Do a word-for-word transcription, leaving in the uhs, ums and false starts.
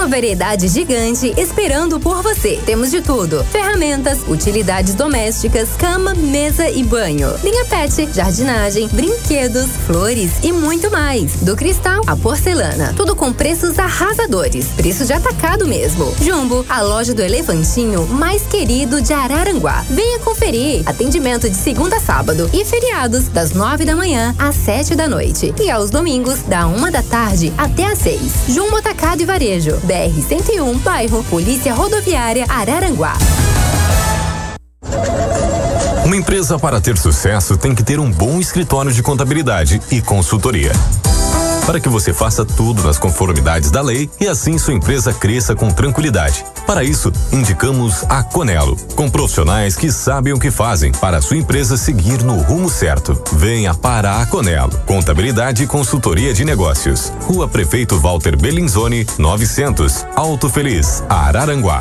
Uma variedade gigante esperando por você. Temos de tudo: ferramentas, utilidades domésticas, cama, mesa e banho. Linha pet, jardinagem, brinquedos, flores e muito mais. Do cristal à porcelana. Tudo com preços arrasadores. Preço de atacado mesmo. Jumbo, a loja do elefantinho mais querido de Araranguá. Venha conferir. Atendimento de segunda a sábado e feriados das nove da manhã às sete da noite. E aos domingos da uma da tarde até às seis. Jumbo Atacado e Varejo. B R cento e um, bairro Polícia Rodoviária Araranguá. Uma empresa, para ter sucesso, tem que ter um bom escritório de contabilidade e consultoria, para que você faça tudo nas conformidades da lei e assim sua empresa cresça com tranquilidade. Para isso, indicamos a Conelo, com profissionais que sabem o que fazem para a sua empresa seguir no rumo certo. Venha para a Conelo, Contabilidade e Consultoria de Negócios. Rua Prefeito Walter Bellinzoni, novecentos, Alto Feliz, Araranguá.